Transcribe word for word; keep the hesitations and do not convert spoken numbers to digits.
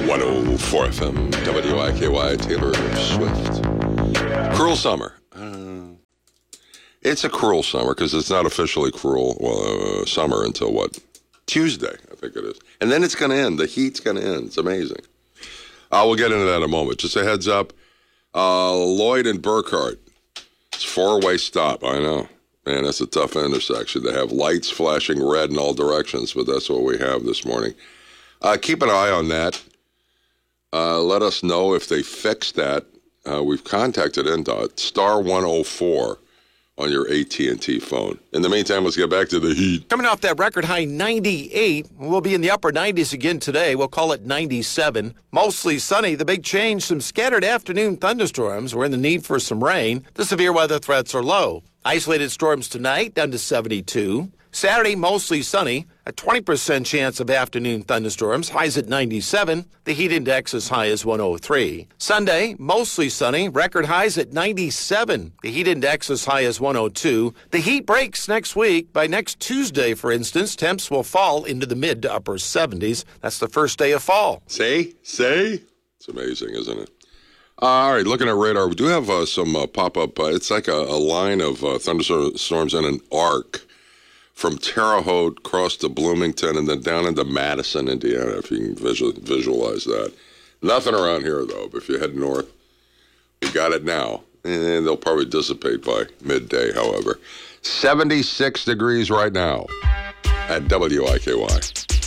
one oh four F M, W I K Y, Taylor Swift. Cruel summer. Uh, it's a cruel summer because it's not officially cruel well, uh, summer until what? Tuesday, I think it is. And then it's going to end. The heat's going to end. It's amazing. Uh, we'll get into that in a moment. Just a heads up. Uh, Lloyd and Burkhart. It's a four-way stop. I know. Man, that's a tough intersection. They have lights flashing red in all directions, but that's what we have this morning. Uh, keep an eye on that. Uh, let us know if they fixed that. Uh, we've contacted N D O T, star one oh four on your A T and T phone. In the meantime, let's get back to the heat. Coming off that record high ninety-eight, we'll be in the upper nineties again today. We'll call it ninety-seven. Mostly sunny. The big change, some scattered afternoon thunderstorms. We're in the need for some rain. The severe weather threats are low. Isolated storms tonight, down to seventy-two. Saturday, mostly sunny. A twenty percent chance of afternoon thunderstorms. Highs at ninety-seven. The heat index as high as one oh three. Sunday, mostly sunny. Record highs at ninety-seven. The heat index as high as one oh two. The heat breaks next week. By next Tuesday, for instance, temps will fall into the mid to upper seventies. That's the first day of fall. Say, say. It's amazing, isn't it? Uh, all right, looking at radar, we do have uh, some uh, pop-up. Uh, it's like a, a line of uh, thunderstorms in an arc from Terre Haute across to Bloomington and then down into Madison, Indiana, if you can visual, visualize that. Nothing around here, though. But if you head north, you got it now. And they'll probably dissipate by midday, however. seventy-six degrees right now at W I K Y.